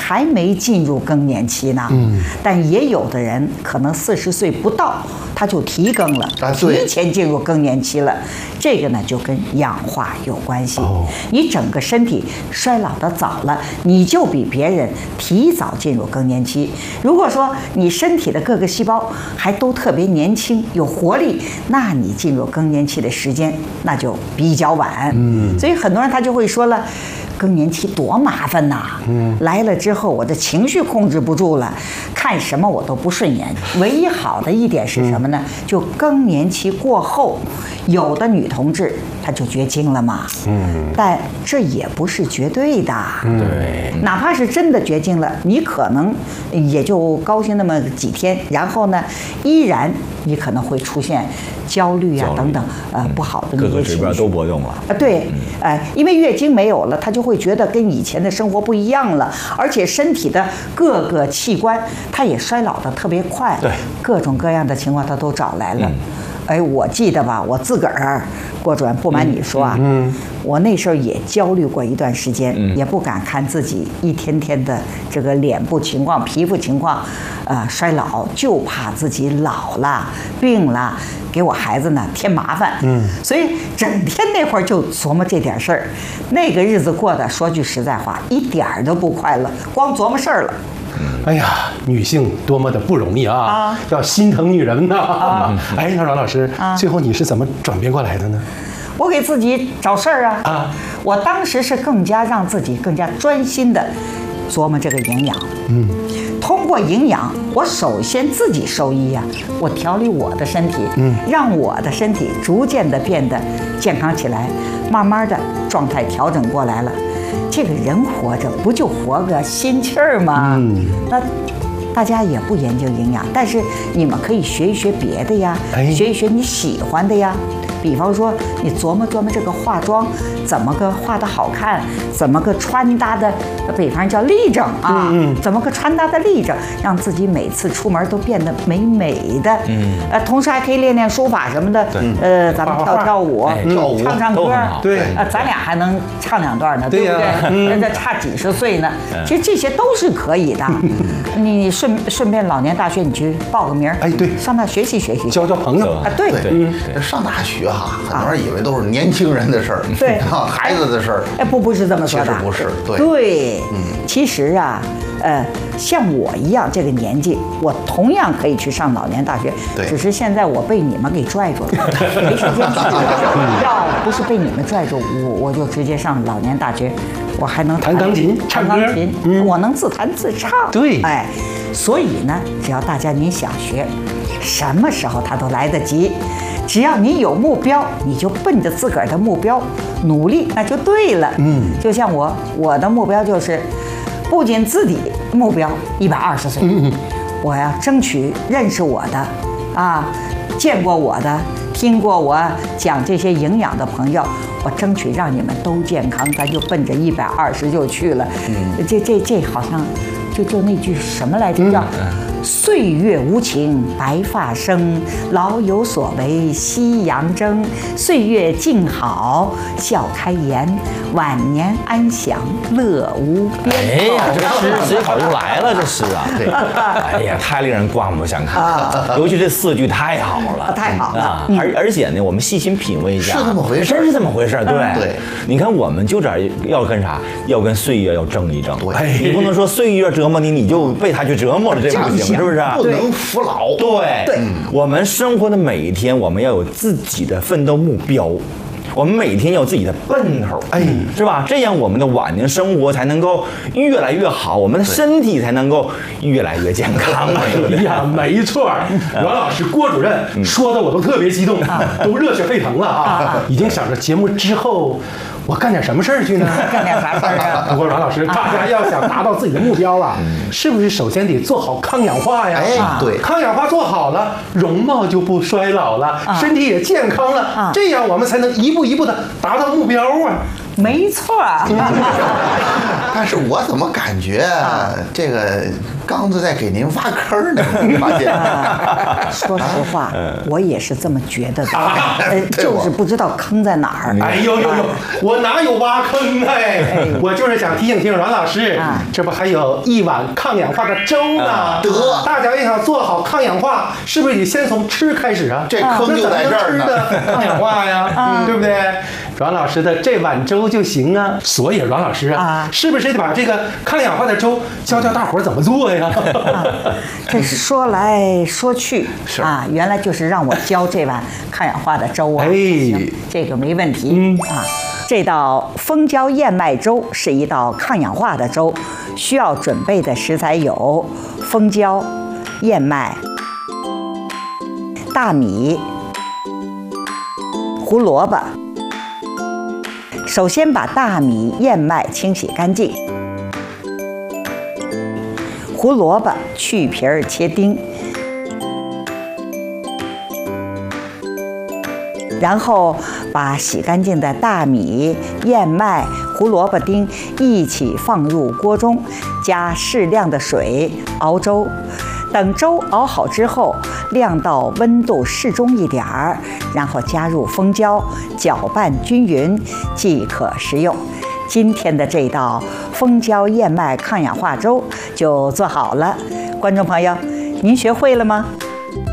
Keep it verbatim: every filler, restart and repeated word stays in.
还没进入更年期呢。嗯，但也有的人可能四十岁不到他就提更了， 啊、 提前进入更年期了。这个呢就跟氧化有关系。哦，你整个身体衰老的早了，你就比别人提早进入更年期。如果说你身体的各个细胞还都特别年轻有活力，那你进入更年期的时间那就比较晚。嗯，所以很多人他就会说了，更年期多麻烦呐！嗯，来了之后我的情绪控制不住了，看什么我都不顺眼。唯一好的一点是什么呢？嗯、就更年期过后，有的女同志她就绝经了嘛。嗯，但这也不是绝对的。 对， 哪怕是真的绝经了，你可能也就高兴那么几天，然后呢，依然你可能会出现焦虑啊等等呃不好的那些情绪，各个指标都波动了。 啊，对，呃，因为月经没有了，她就会觉得跟以前的生活不一样了，而且身体的各个器官它也衰老的特别快， 对， 各种各样的情况它都找来了。嗯，哎，我记得吧，我自个儿，郭主任不瞒你说啊，嗯，我那时候也焦虑过一段时间，嗯，也不敢看自己一天天的这个脸部情况、皮肤情况，呃，衰老，就怕自己老了、病了，给我孩子呢添麻烦，嗯，所以整天那会儿就琢磨这点事儿，那个日子过得说句实在话，一点儿都不快乐，光琢磨事儿了。 哎呀，女性多么的不容易啊！啊，要心疼女人呐！啊，哎，那阮老师，啊，最后你是怎么转变过来的呢？ 我给自己找事儿啊！啊，我当时是更加让自己更加专心的琢磨这个营养。嗯，通过营养，我首先自己受益呀，我调理我的身体，嗯，让我的身体逐渐的变得健康起来，慢慢的状态调整过来了。这个人活着不就活个心气儿吗？嗯，那大家也不研究营养，但是你们可以学一学别的呀，哎，学一学你喜欢的呀。比方说，你琢磨琢磨这个化妆怎么个化的好看，怎么个穿搭的，北方叫立正啊，嗯嗯，怎么个穿搭的立正，让自己每次出门都变得美美的。嗯，呃，同时还可以练练书法什么的。对，呃，咱们跳跳舞， 哎、跳舞唱唱歌。 对， 啊，咱俩还能唱两段呢，对不对？那这差几十岁呢，其实这些都是可以的。你顺顺便老年大学你去报个名， 哎，对， 上那学习学习， 交交朋友啊，对对，嗯，上大学哈，很多人以为都是年轻人的事儿， 对， 孩子的事儿， 哎，不不是这么说的， 其实不是，对对，嗯，其实啊，呃，像我一样这个年纪，我同样可以去上老年大学， 对， 只是现在我被你们给拽住了，没时间去。要不是被你们拽住，我我就直接上老年大学，我还能弹钢琴、 弹钢琴，嗯，我能自弹自唱， 对， 哎，所以呢，只要大家您想学，什么时候它都来得及。只要你有目标，你就奔着自个儿的目标努力，那就对了。嗯，就像我，我的目标就是，不仅自己目标一百二十岁，嗯，我要争取认识我的，啊，见过我的，听过我讲这些营养的朋友，我争取让你们都健康，咱就奔着一百二十就去了。嗯，这这这好像就就那句什么来着，叫。岁月无情白发生，老有所为夕阳争。岁月静好笑开颜，晚年安享乐无边。 哎呀，这诗写好就来了，这诗啊，对，哎呀，太令人刮目相看了，尤其这四句太好了， 太好了啊！ 而而且呢，我们细心品味一下， 是这么回事， 真是这么回事，对对。 你看，我们就这要跟啥？要跟岁月要争一争， 对， 你不能说岁月折磨你，你就被他去折磨了，这不行。是不是？ 不能服老。 对对， 我们生活的每一天，我们要有自己的奋斗目标。我们每天要有自己的奔头，哎，是吧？这样我们的晚年生活才能够越来越好，我们的身体才能够越来越健康。 哎呀，没错，阮老师、郭主任说的我都特别激动，都热血沸腾了啊！已经想着节目之后。我干点什么事儿去呢？ 干点啥事儿啊？ 不过阮老师，大家要想达到自己的目标啊，是不是首先得做好抗氧化呀？ 哎，对， 抗氧化做好了，容貌就不衰老了，身体也健康了，这样我们才能一步一步的达到目标啊。 没错。 但是我怎么感觉这个刚子在给您挖坑呢？你发现？ 说实话，我也是这么觉得的，呃，就是不知道坑在哪儿。 哎呦呦呦，我哪有挖坑哎？我就是想提醒提醒阮老师，这不还有一碗抗氧化的粥呢？ 得， 大家要想做好抗氧化，是不是得先从吃开始啊？ 这坑就在这儿呢。 吃的抗氧化呀，对不对？阮老师的这碗粥就行啊。所以阮老师啊，是不是得把这个抗氧化的粥教教大伙儿怎么做呀？ 这说来说去啊，原来就是让我教这碗抗氧化的粥啊。 哎， 行，这个没问题。嗯啊，这道蜂胶燕麦粥是一道抗氧化的粥，需要准备的食材有蜂胶、燕麦、大米、胡萝卜。首先把大米、燕麦清洗干净，胡萝卜去皮儿切丁，然后把洗干净的大米、燕麦、胡萝卜丁一起放入锅中，加适量的水熬粥。等粥熬好之后，晾到温度适中一点儿，然后加入蜂胶，搅拌均匀即可食用。今天的这道蜂胶燕麦抗氧化粥就做好了，观众朋友，您学会了吗？